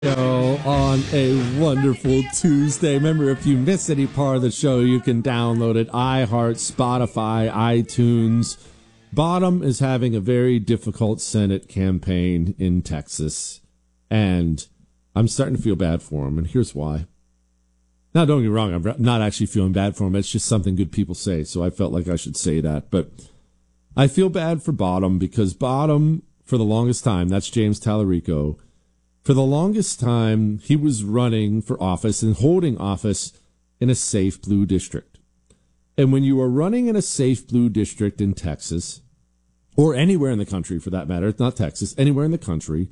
On a wonderful Tuesday. Remember, if you miss any part of the show, you can download it. iHeart, Spotify, iTunes. Bottom is having a very difficult Senate campaign in Texas, and I'm starting to feel bad for him, and here's why. Now, don't get me wrong, I'm not actually feeling bad for him. It's just something good people say, so I felt like I should say that. But I feel bad for Bottom because Bottom, for the longest time, that's James Tallarico, for the longest time, he was running for office and holding office in a safe blue district. And when you are running in a safe blue district in Texas, or anywhere in the country for that matter, it's not Texas, anywhere in the country,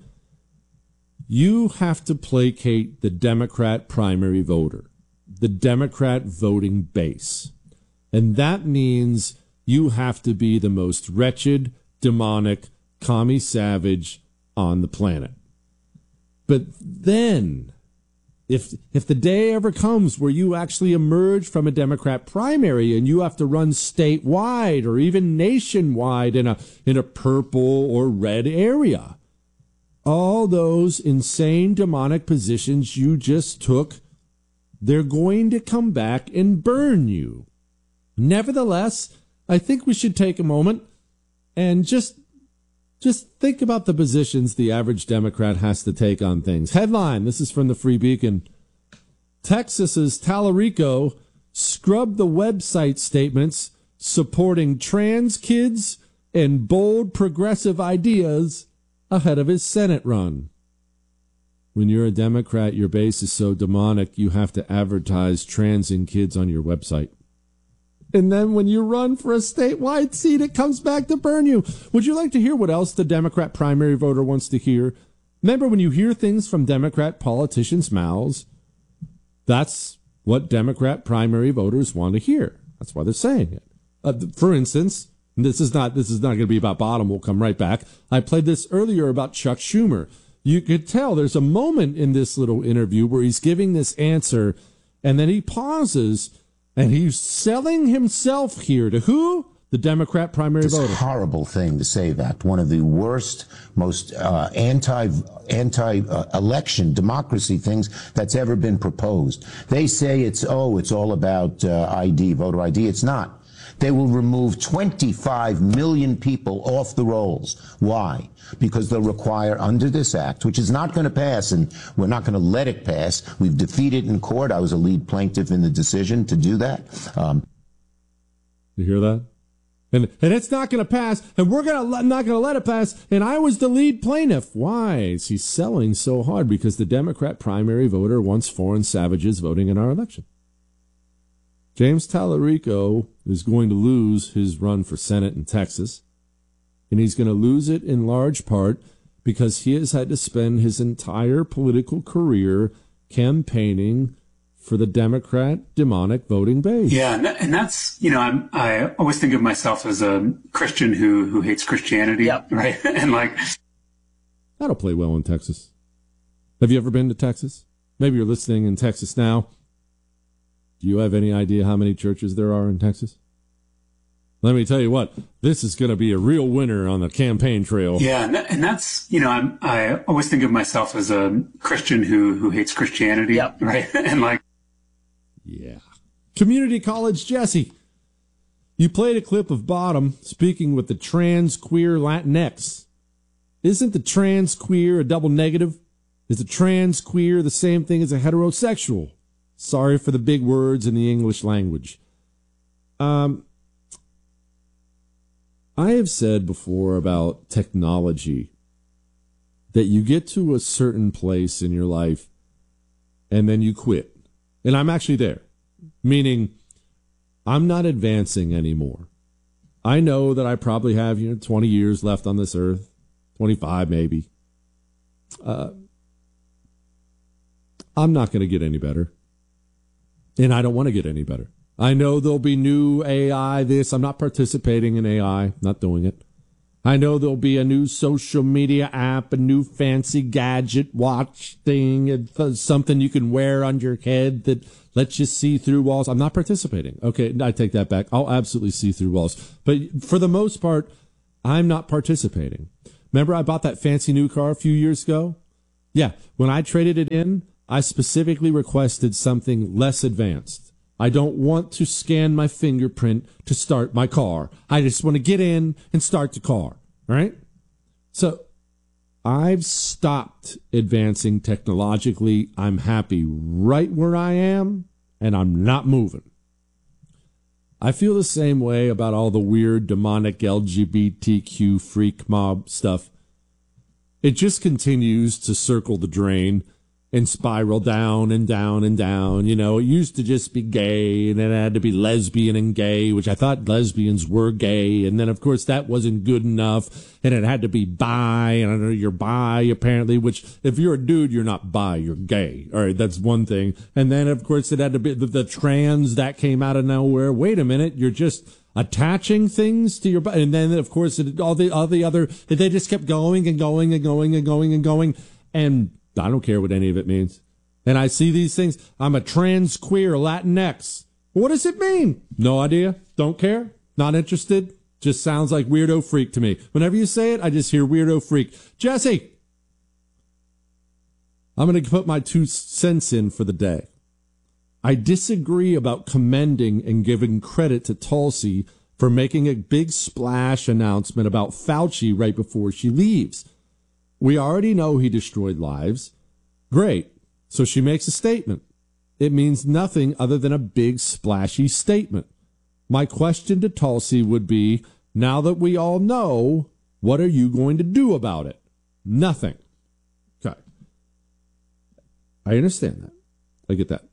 you have to placate the Democrat primary voter, the Democrat voting base. And that means you have to be the most wretched, demonic, commie savage on the planet. But then, if the day ever comes where you actually emerge from a Democrat primary and you have to run statewide or even nationwide in a purple or red area, all those insane demonic positions you just took, they're going to come back and burn you. Nevertheless, I think we should take a moment and just think about the positions the average Democrat has to take on things. Headline, this is from the Free Beacon. Texas's Tallarico scrubbed the website statements supporting trans kids and bold progressive ideas ahead of his Senate run. When you're a Democrat, your base is so demonic you have to advertise trans and kids on your website. And then when you run for a statewide seat, it comes back to burn you. Would you like to hear what else the Democrat primary voter wants to hear? Remember, when you hear things from Democrat politicians' mouths, that's what Democrat primary voters want to hear. That's why they're saying it. For instance, this is not going to be about Bottom. We'll come right back. I played this earlier about Chuck Schumer. You could tell there's a moment in this little interview where he's giving this answer, and then he pauses. And he's selling himself here to who? The Democrat primary voter. It's a horrible thing to say that. One of the worst, most anti-election democracy things that's ever been proposed. They say it's all about ID, voter ID. It's not. They will remove 25 million people off the rolls. Why? Because they'll require, under this act, which is not going to pass, and we're not going to let it pass. We've defeated in court. I was a lead plaintiff in the decision to do that. You hear that? And it's not going to pass, and we're not going to let it pass, and I was the lead plaintiff. Why is he selling so hard? Because the Democrat primary voter wants foreign savages voting in our election. James Tallarico is going to lose his run for Senate in Texas, and he's going to lose it in large part because he has had to spend his entire political career campaigning for the Democrat demonic voting base. Yeah, and that's, I always think of myself as a Christian who hates Christianity, yep. Right? And that'll play well in Texas. Have you ever been to Texas? Maybe you're listening in Texas now. Do you have any idea how many churches there are in Texas? Let me tell you what, this is going to be a real winner on the campaign trail. Yeah, and that's, I always think of myself as a Christian who hates Christianity, yep. Right? And yeah. Community College Jesse, you played a clip of Bottom speaking with the trans queer Latinx. Isn't the trans queer a double negative? Is the trans queer the same thing as a heterosexual? Sorry for the big words in the English language. I have said before about technology that you get to a certain place in your life and then you quit. And I'm actually there, meaning I'm not advancing anymore. I know that I probably have 20 years left on this earth, 25 maybe. I'm not going to get any better. And I don't want to get any better. I know there'll be new AI, I'm not participating in AI, not doing it. I know there'll be a new social media app, a new fancy gadget watch thing, something you can wear on your head that lets you see through walls. I'm not participating. Okay, I take that back. I'll absolutely see through walls. But for the most part, I'm not participating. Remember I bought that fancy new car a few years ago? Yeah, when I traded it in, I specifically requested something less advanced. I don't want to scan my fingerprint to start my car. I just want to get in and start the car, right? So I've stopped advancing technologically. I'm happy right where I am, and I'm not moving. I feel the same way about all the weird demonic LGBTQ freak mob stuff. It just continues to circle the drain and spiral down and down and down. You know, it used to just be gay, and then it had to be lesbian and gay, which I thought lesbians were gay. And then, of course, that wasn't good enough, and it had to be bi, and I know you're bi, apparently, which if you're a dude, you're not bi, you're gay. All right, that's one thing. And then, of course, it had to be the trans, that came out of nowhere. Wait a minute, you're just attaching things to your body. And then, of course, all the other, they just kept going and going and going and going and going. And I don't care what any of it means. And I see these things. I'm a trans, queer, Latinx. What does it mean? No idea. Don't care. Not interested. Just sounds like weirdo freak to me. Whenever you say it, I just hear weirdo freak. Jesse, I'm going to put my 2 cents in for the day. I disagree about commending and giving credit to Tulsi for making a big splash announcement about Fauci right before she leaves. We already know he destroyed lives. Great. So she makes a statement. It means nothing other than a big splashy statement. My question to Tulsi would be, now that we all know, what are you going to do about it? Nothing. Okay. I understand that. I get that.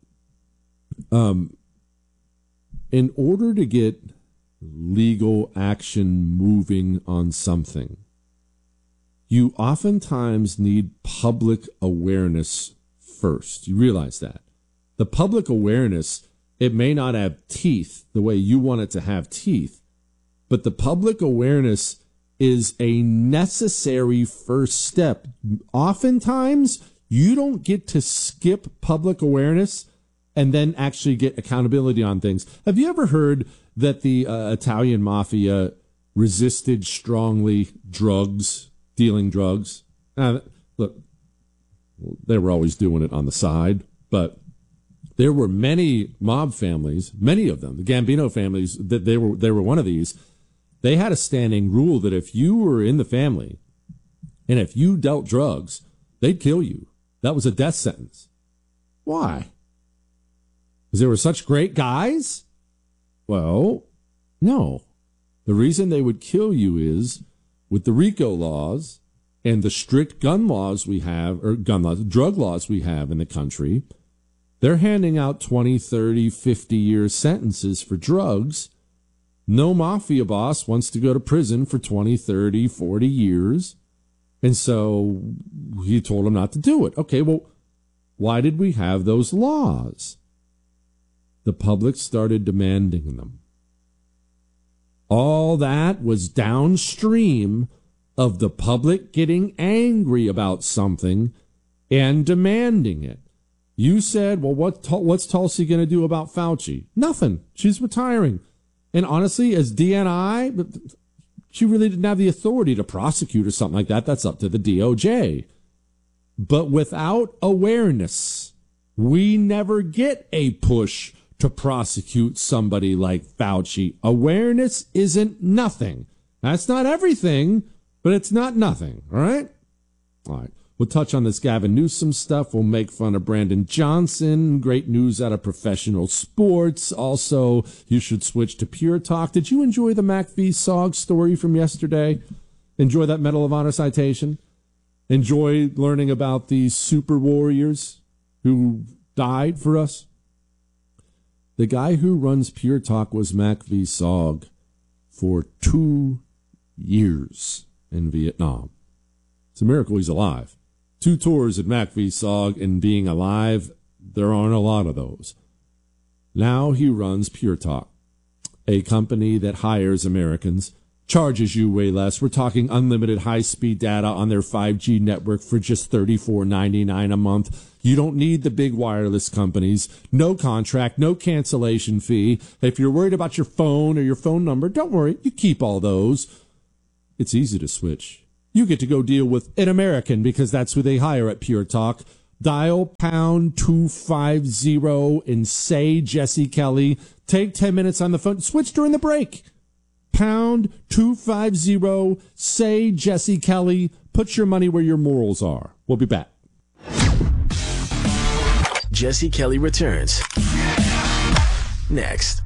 In order to get legal action moving on something, you oftentimes need public awareness first. You realize that. The public awareness, it may not have teeth the way you want it to have teeth, but the public awareness is a necessary first step. Oftentimes, you don't get to skip public awareness and then actually get accountability on things. Have you ever heard that the Italian mafia resisted strongly dealing drugs? Look, they were always doing it on the side, but there were many mob families, many of them, the Gambino families, that they were one of these. They had a standing rule that if you were in the family and if you dealt drugs, they'd kill you. That was a death sentence. Why? Because they were such great guys? Well, no. The reason they would kill you is with the RICO laws and the strict gun laws we have, or drug laws we have in the country, they're handing out 20, 30, 50-year sentences for drugs. No mafia boss wants to go to prison for 20, 30, 40 years. And so he told him not to do it. Okay, well, why did we have those laws? The public started demanding them. All that was downstream of the public getting angry about something and demanding it. You said, well, what's Tulsi going to do about Fauci? Nothing. She's retiring. And honestly, as DNI, she really didn't have the authority to prosecute or something like that. That's up to the DOJ. But without awareness, we never get a push to prosecute somebody like Fauci. Awareness isn't nothing. That's not everything, but it's not nothing. All right? All right. We'll touch on this Gavin Newsom stuff. We'll make fun of Brandon Johnson. Great news out of professional sports. Also, you should switch to Pure Talk. Did you enjoy the Mac v. Sog story from yesterday? Enjoy that Medal of Honor citation? Enjoy learning about these super warriors who died for us? The guy who runs Pure Talk was Mac v. Sog for 2 years in Vietnam. It's a miracle he's alive. 2 tours at Mac v. Sog, and being alive, there aren't a lot of those. Now he runs Pure Talk, a company that hires Americans, charges you way less. We're talking unlimited high-speed data on their 5G network for just $34.99 a month. You don't need the big wireless companies. No contract, no cancellation fee. If you're worried about your phone or your phone number, don't worry. You keep all those. It's easy to switch. you get to go deal with an American because that's who they hire at Pure Talk. Dial pound 250 and say Jesse Kelly. Take 10 minutes on the phone. Switch during the break. Pound 250, say Jesse Kelly. Put your money where your morals are. We'll be back. Jesse Kelly returns next.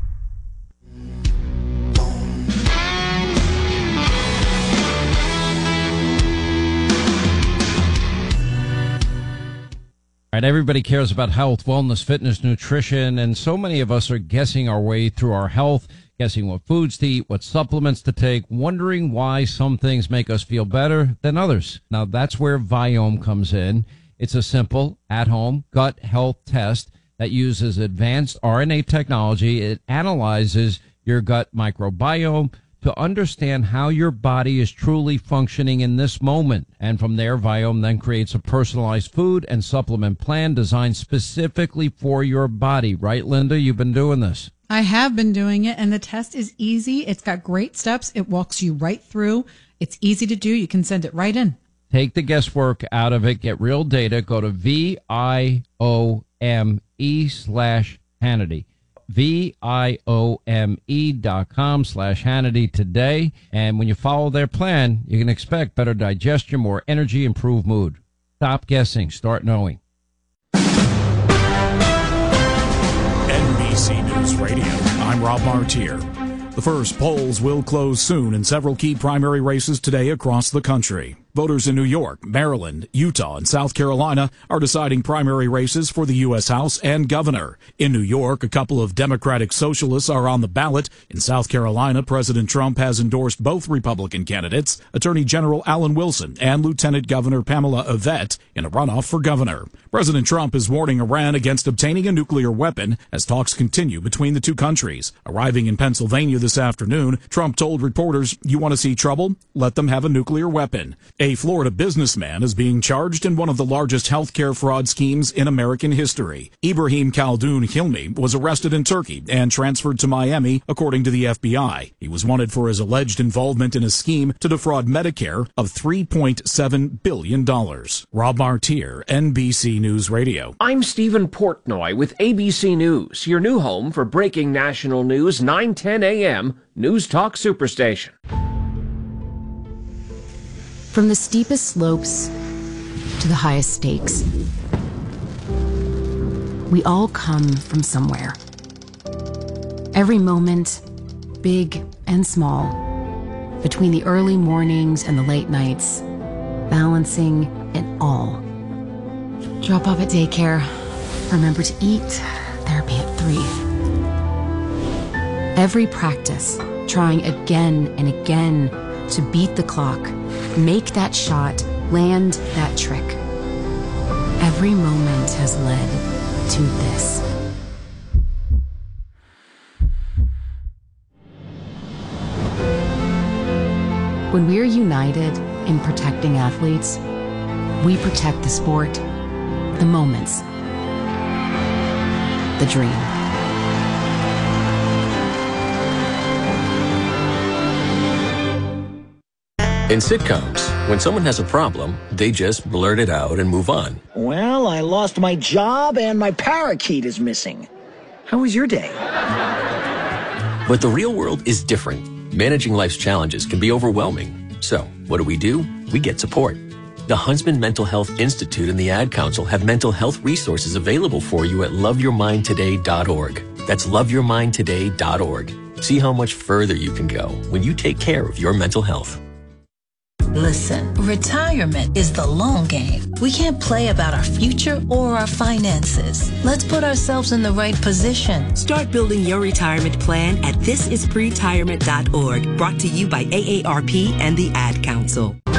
All right, everybody cares about health, wellness, fitness, nutrition, and so many of us are guessing our way through our health, guessing what foods to eat, what supplements to take, wondering why some things make us feel better than others. Now, that's where Viome comes in. It's a simple, at-home gut health test that uses advanced RNA technology. It analyzes your gut microbiome to understand how your body is truly functioning in this moment. And from there, Viome then creates a personalized food and supplement plan designed specifically for your body. Right, Linda? You've been doing this. I have been doing it, and the test is easy. It's got great steps. It walks you right through. It's easy to do. You can send it right in. Take the guesswork out of it. Get real data. Go to VIOME/Hannity. VIOME.com/Hannity today. And when you follow their plan, you can expect better digestion, more energy, improved mood. Stop guessing. Start knowing. NBC News Radio. I'm Rob Martier. The first polls will close soon in several key primary races today across the country. Voters in New York, Maryland, Utah, and South Carolina are deciding primary races for the U.S. House and governor. In New York, a couple of Democratic socialists are on the ballot. In South Carolina, President Trump has endorsed both Republican candidates, Attorney General Alan Wilson and Lieutenant Governor Pamela Yvette, in a runoff for governor. President Trump is warning Iran against obtaining a nuclear weapon as talks continue between the two countries. Arriving in Pennsylvania this afternoon, Trump told reporters, "You want to see trouble? Let them have a nuclear weapon." A Florida businessman is being charged in one of the largest healthcare fraud schemes in American history. Ibrahim Khaldoon Hilmi was arrested in Turkey and transferred to Miami, according to the FBI. He was wanted for his alleged involvement in a scheme to defraud Medicare of $3.7 billion. Rob Martier, NBC News Radio. I'm Stephen Portnoy with ABC News, your new home for breaking national news, 9:10 a.m., News Talk Superstation. From the steepest slopes to the highest stakes, we all come from somewhere. Every moment, big and small, between the early mornings and the late nights, balancing it all. Drop off at daycare, remember to eat, therapy at 3. Every practice, trying again and again to beat the clock, make that shot, land that trick. Every moment has led to this. When we're united in protecting athletes, we protect the sport, the moments, the dream. In sitcoms, when someone has a problem, they just blurt it out and move on. Well, I lost my job and my parakeet is missing. How was your day? But the real world is different. Managing life's challenges can be overwhelming. So, what do? We get support. The Huntsman Mental Health Institute and the Ad Council have mental health resources available for you at loveyourmindtoday.org. That's loveyourmindtoday.org. See how much further you can go when you take care of your mental health. Listen, retirement is the long game. We can't play about our future or our finances. Let's put ourselves in the right position. Start building your retirement plan at thisispretirement.org. Brought to you by AARP and the Ad Council.